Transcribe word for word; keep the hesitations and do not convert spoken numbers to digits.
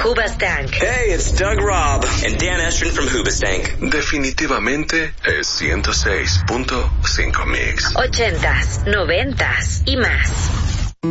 Hoobastank. Hey, it's Doug Robb and Dan Estrin from Hoobastank. Definitivamente es ciento seis punto cinco Mix. Ochentas, noventas y más.